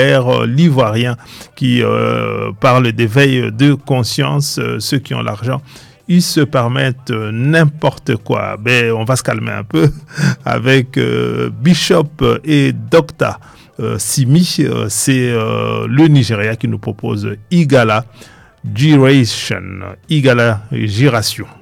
l'Ivoirien qui parle d'éveil de conscience. Ceux qui ont l'argent, ils se permettent n'importe quoi. Ben, on va se calmer un peu avec Bishop et Dr. Simi. C'est le Nigeria qui nous propose Igala Giration. Igala Giration.